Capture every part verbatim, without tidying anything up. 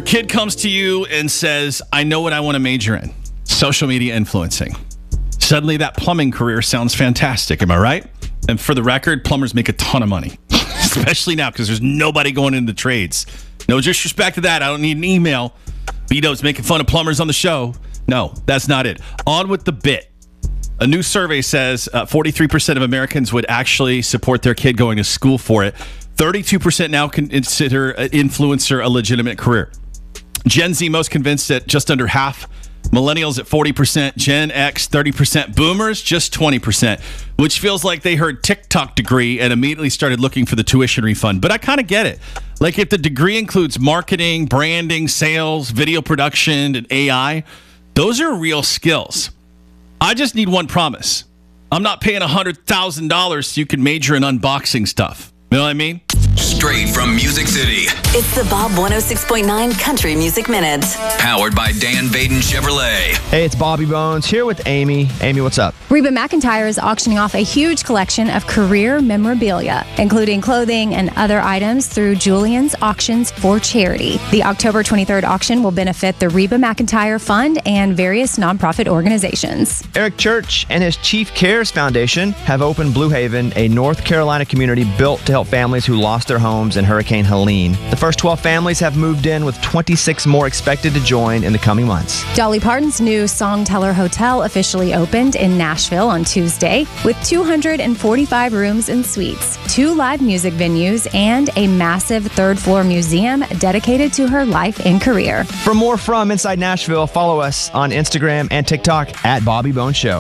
kid comes to you and says, I know what I want to major in. Social media influencing. Suddenly that plumbing career sounds fantastic. Am I right? And for the record, plumbers make a ton of money, especially now because there's nobody going into trades. No disrespect to that. I don't need an email. B-Dub's making fun of plumbers on the show. No, that's not it. On with the bit. A new survey says uh, forty-three percent of Americans would actually support their kid going to school for it. thirty-two percent now consider an influencer a legitimate career. Gen Z most convinced at just under half. Millennials at forty percent. Gen X thirty percent. Boomers just twenty percent, which feels like they heard TikTok degree and immediately started looking for the tuition refund. But I kind of get it. Like if the degree includes marketing, branding, sales, video production, and A I, those are real skills. I just need one promise. I'm not paying one hundred thousand dollars so you can major in unboxing stuff. You know what I mean? Straight from Music City. It's the Bob one oh six point nine Country Music Minute. Powered by Dan Baden Chevrolet. Hey, it's Bobby Bones here with Amy. Amy, what's up? Reba McEntire is auctioning off a huge collection of career memorabilia, including clothing and other items through Julian's Auctions for Charity. The October twenty-third auction will benefit the Reba McEntire Fund and various nonprofit organizations. Eric Church and his Chief Cares Foundation have opened Blue Haven, a North Carolina community built to help families who lost their homes in Hurricane Helene. The first twelve families have moved in, with twenty-six more expected to join in the coming months. Dolly Parton's new Songteller Hotel officially opened in Nashville on Tuesday with two hundred forty-five rooms and suites, two live music venues, and a massive third-floor museum dedicated to her life and career. For more from Inside Nashville, follow us on Instagram and TikTok at Bobby Bones Show.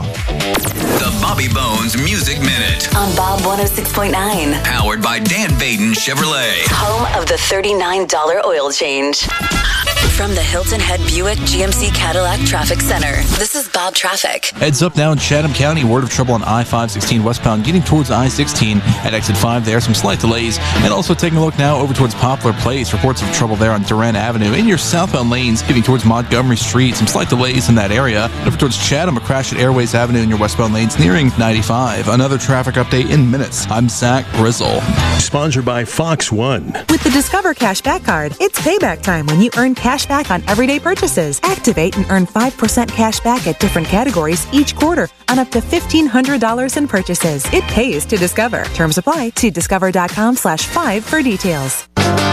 The Bobby Bones Music Minute. On Bob one oh six point nine. Powered by Dan Baden Chevrolet. Home of the thirty-nine dollars oil change. From the Hilton Head Buick G M C Cadillac Traffic Center, this is Bob Traffic. Heads up now in Chatham County. Word of trouble on I five sixteen westbound getting towards I sixteen at exit five there. Some slight delays. And also taking a look now over towards Poplar Place. Reports of trouble there on Duran Avenue. In your southbound lanes getting towards Montgomery Street. Some slight delays in that area. And over towards Chatham, a crash at Airways Avenue in your westbound lanes nearing ninety-five. Another traffic update in minutes. I'm Zach Grizzle. Sponsored by Fox One. With the Discover Cashback Card, it's payback time when you earn cash back on everyday purchases. Activate and earn five percent cash back at different categories each quarter on up to fifteen hundred dollars in purchases. It pays to Discover. Terms apply. See discover.com slash five for details.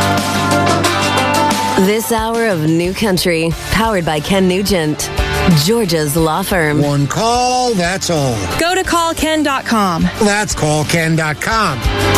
This hour of New Country, powered by Ken Nugent, Georgia's law firm. One call, that's all. Go to call ken dot com. That's call ken dot com.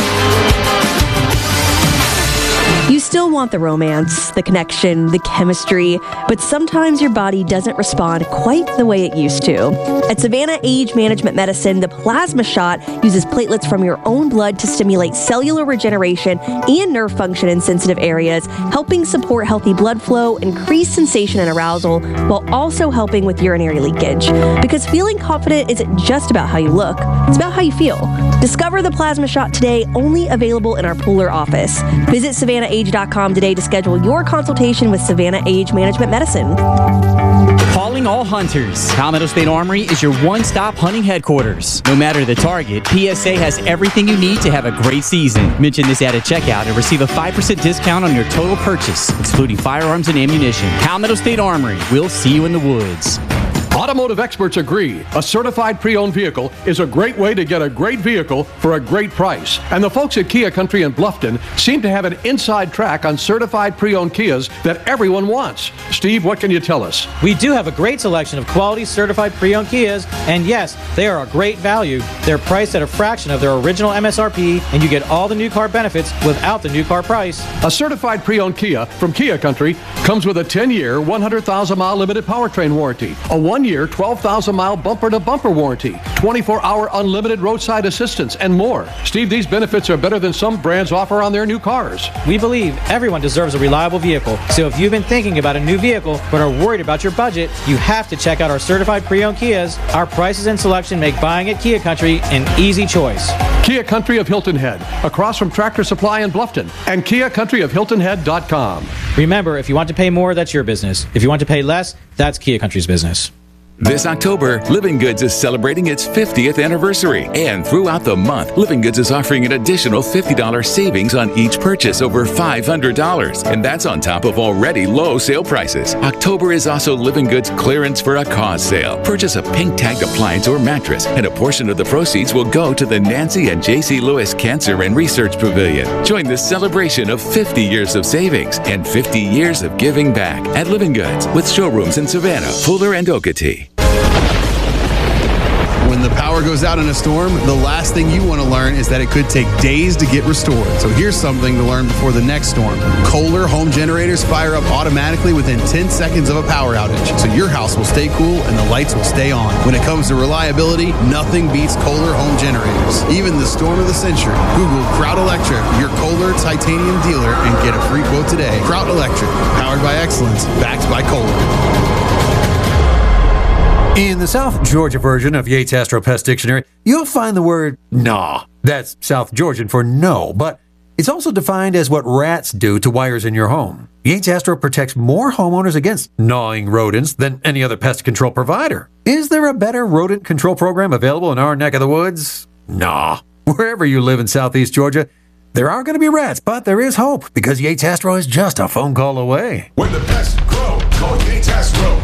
You still want the romance, the connection, the chemistry, but sometimes your body doesn't respond quite the way it used to. At Savannah Age Management Medicine, the plasma shot uses platelets from your own blood to stimulate cellular regeneration and nerve function in sensitive areas, helping support healthy blood flow, increase sensation and arousal, while also helping with urinary leakage. Because feeling confident isn't just about how you look, it's about how you feel. Discover the plasma shot today, only available in our Pooler office. Visit Savannah Age dot com today to schedule your consultation with Savannah Age Management Medicine. Calling all hunters. Palmetto State Armory is your one-stop hunting headquarters. No matter the target, P S A has everything you need to have a great season. Mention this at a checkout and receive a five percent discount on your total purchase, excluding firearms and ammunition. Palmetto State Armory. We'll see you in the woods. Automotive experts agree a certified pre-owned vehicle is a great way to get a great vehicle for a great price. And the folks at Kia Country in Bluffton seem to have an inside track on certified pre-owned Kias that everyone wants. Steve, what can you tell us? We do have a great selection of quality certified pre-owned Kias, and yes, they are a great value. They're priced at a fraction of their original M S R P, and you get all the new car benefits without the new car price. A certified pre-owned Kia from Kia Country comes with a ten-year, one hundred thousand mile limited powertrain warranty, a one-year, twelve thousand mile bumper-to-bumper warranty, twenty-four hour unlimited roadside assistance, and more. Steve, these benefits are better than some brands offer on their new cars. We believe everyone deserves a reliable vehicle, so if you've been thinking about a new vehicle but are worried about your budget, you have to check out our certified pre-owned Kias. Our prices and selection make buying at Kia Country an easy choice. Kia Country of Hilton Head, across from Tractor Supply in Bluffton, and kia country of hilton head dot com. Remember, if you want to pay more, that's your business. If you want to pay less, that's Kia Country's business. This October, Living Goods is celebrating its fiftieth anniversary. And throughout the month, Living Goods is offering an additional fifty dollars savings on each purchase over five hundred dollars. And that's on top of already low sale prices. October is also Living Goods Clearance for a Cause sale. Purchase a pink tagged appliance or mattress, and a portion of the proceeds will go to the Nancy and J C Lewis Cancer and Research Pavilion. Join the celebration of fifty years of savings and fifty years of giving back at Living Goods, with showrooms in Savannah, Fuller, and Okatee. When the power goes out in a storm, the last thing you want to learn is that it could take days to get restored. So here's something to learn before the next storm. Kohler home generators fire up automatically within ten seconds of a power outage, so your house will stay cool and the lights will stay on. When it comes to reliability, nothing beats Kohler home generators. Even the storm of the century. Google Kraut Electric, your Kohler titanium dealer, and get a free quote today. Kraut Electric, powered by excellence, backed by Kohler. In the South Georgia version of Yates Astro Pest Dictionary, you'll find the word gnaw. That's South Georgian for no, but it's also defined as what rats do to wires in your home. Yates Astro protects more homeowners against gnawing rodents than any other pest control provider. Is there a better rodent control program available in our neck of the woods? Nah. Wherever you live in Southeast Georgia, there are going to be rats, but there is hope, because Yates Astro is just a phone call away. When the pests grow, call Yates Astro.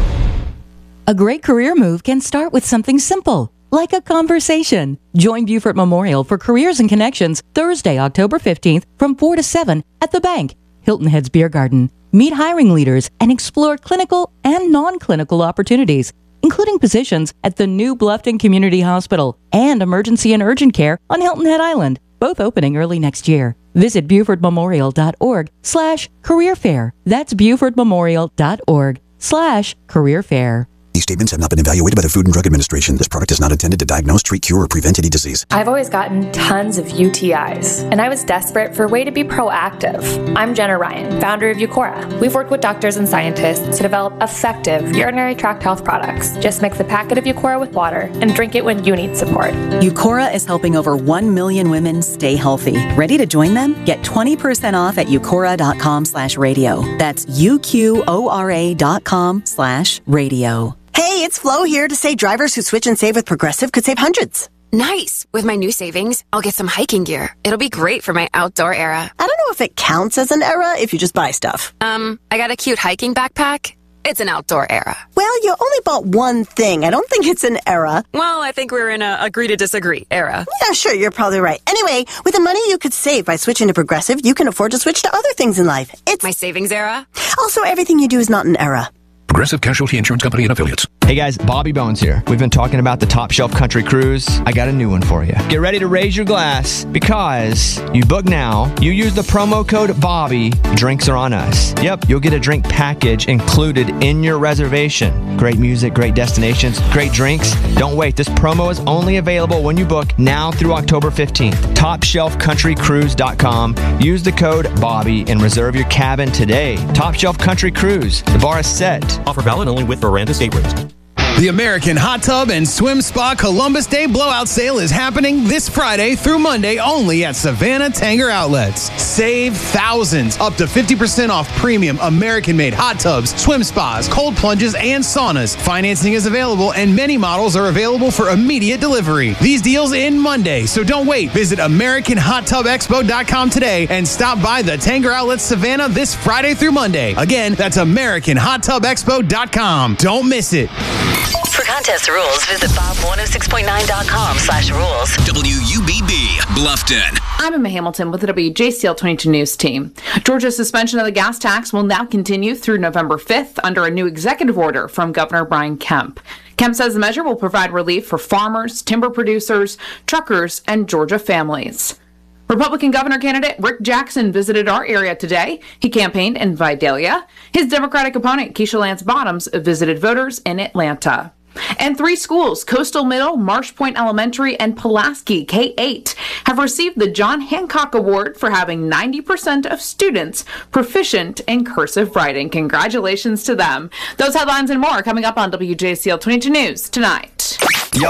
A great career move can start with something simple, like a conversation. Join Beaufort Memorial for Careers and Connections Thursday, October fifteenth from four to seven at the Bank, Hilton Head's Beer Garden. Meet hiring leaders and explore clinical and non-clinical opportunities, including positions at the new Bluffton Community Hospital and Emergency and Urgent Care on Hilton Head Island, both opening early next year. Visit BeaufortMemorial.org slash career fair. That's BeaufortMemorial.org slash career fair. These statements have not been evaluated by the Food and Drug Administration. This product is not intended to diagnose, treat, cure, or prevent any disease. I've always gotten tons of U T Is, and I was desperate for a way to be proactive. I'm Jenna Ryan, founder of Eucora. We've worked with doctors and scientists to develop effective urinary tract health products. Just mix a packet of Eucora with water and drink it when you need support. Eucora is helping over one million women stay healthy. Ready to join them? Get twenty percent off at eucora.com slash radio. That's U-Q-O-R-A dot com slash radio. Hey, it's Flo here to say drivers who switch and save with Progressive could save hundreds. Nice. With my new savings, I'll get some hiking gear. It'll be great for my outdoor era. I don't know if it counts as an era if you just buy stuff. Um, I got a cute hiking backpack. It's an outdoor era. Well, you only bought one thing. I don't think it's an era. Well, I think we're in a agree to disagree era. Yeah, sure, you're probably right. Anyway, with the money you could save by switching to Progressive, you can afford to switch to other things in life. It's my savings era. Also, everything you do is not an era. Progressive Casualty Insurance Company and Affiliates. Hey guys, Bobby Bones here. We've been talking about the Top Shelf Country Cruise. I got a new one for you. Get ready to raise your glass because you book now, you use the promo code Bobby, drinks are on us. Yep, you'll get a drink package included in your reservation. Great music, great destinations, great drinks. Don't wait. This promo is only available when you book now through October fifteenth. top shelf country cruise dot com. Use the code Bobby and reserve your cabin today. Top Shelf Country Cruise. The bar is set. Offer valid only with Miranda State Rooms. The American Hot Tub and Swim Spa Columbus Day Blowout Sale is happening this Friday through Monday only at Savannah Tanger Outlets. Save thousands, up to fifty percent off premium American-made hot tubs, swim spas, cold plunges, and saunas. Financing is available and many models are available for immediate delivery. These deals end Monday, so don't wait. Visit American Hot Tub Expo dot com today and stop by the Tanger Outlets Savannah this Friday through Monday. Again, that's American Hot Tub Expo dot com. Don't miss it. For contest rules, visit bob one oh six point nine dot com slash rules. W U B B, Bluffton. I'm Emma Hamilton with the W J C L twenty-two News team. Georgia's suspension of the gas tax will now continue through November fifth under a new executive order from Governor Brian Kemp. Kemp says the measure will provide relief for farmers, timber producers, truckers, and Georgia families. Republican governor candidate Rick Jackson visited our area today. He campaigned in Vidalia. His Democratic opponent, Keisha Lance Bottoms, visited voters in Atlanta. And three schools, Coastal Middle, Marsh Point Elementary, and Pulaski K eight, have received the John Hancock Award for having ninety percent of students proficient in cursive writing. Congratulations to them. Those headlines and more coming up on W J C L twenty-two News tonight.